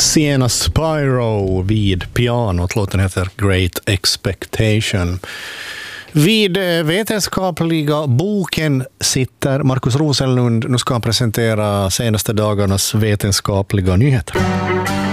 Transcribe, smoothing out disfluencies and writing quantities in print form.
Sienna Spyro vid pianot. Låten heter Great Expectation. Vid vetenskapliga boken sitter Markus Rosenlund. Nu ska han presentera senaste dagarnas vetenskapliga nyheter.